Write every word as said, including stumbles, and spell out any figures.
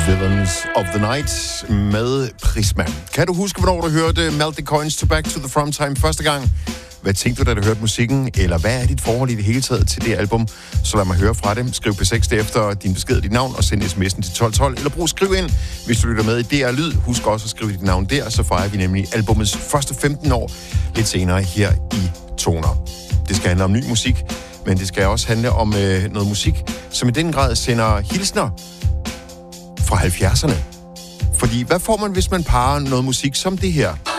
Villains of the Night med Prisma. Kan du huske, hvornår du hørte Melt the Coins to Back to the From Time første gang? Hvad tænkte du, da du hørte musikken? Eller hvad er dit forhold i det hele taget til det album? Så lad mig høre fra det. Skriv P seks efter din besked og dit navn, og send sms'en til tolv tolv. Eller brug skriv ind, hvis du lytter med i D R Lyd. Husk også at skrive dit navn der, så fejrer vi nemlig albumets første femten år lidt senere her i Toner. Det skal handle om ny musik, men det skal også handle om øh, noget musik, som i den grad sender hilsner fra halvfjerdserne. Fordi hvad får man, hvis man parer noget musik som det her?